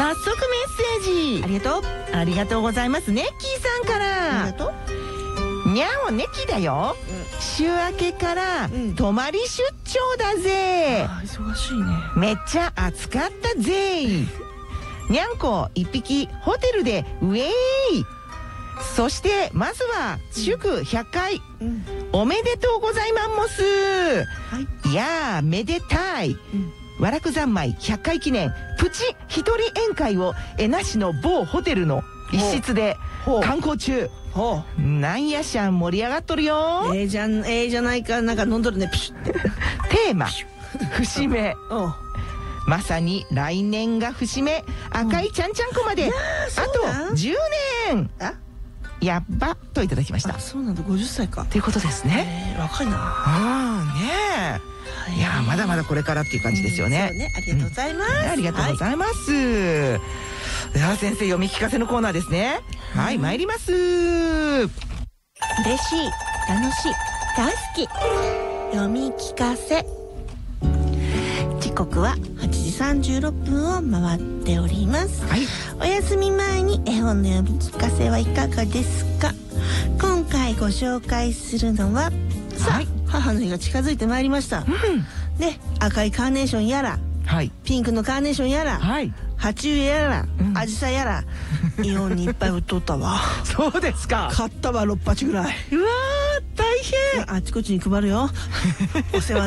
早速メッセージありがとう。 ありがとうございます。ネッキーさんからありがとう。 にゃおネキだよ、週明けから泊まり出張だぜ、 忙しいね。 めっちゃ暑かったぜにゃんこ一匹ホテルでウェーイ。そしてまずは祝100回、おめでとうございます。いやーめでたい、和楽三昧100回記念プチ一人宴会を江那市の某ホテルの一室で観光中。なんやしゃん盛り上がっとるよ。 じゃないか。なんか飲んどるね。ピシッて。 テーマ節目。まさに来年が節目。赤いちゃんちゃんこまであと10年。やっばといただきました。 そうなんだ。50歳かということですね。 若いな。 ねえ。いやまだまだこれからっていう感じですよね。 ありがとうございます。 ありがとうございます。では先生読み聞かせのコーナーですね。はい、参ります。 嬉しい、楽しい、大好き。読み聞かせ。時刻は8時36分を回っております。お休み前に絵本の読み聞かせはいかがですか？今回ご紹介するのは、さあ、母の日が近づいてまいりました。ね、赤いカーネーションやら、ピンクのカーネーションやら、鉢植えやら、アジサイやら、イオンにいっぱい売っとったわ。 そうですか。 買ったわ6鉢ぐらい。 うわー大変。 あちこちに配るよ。お世話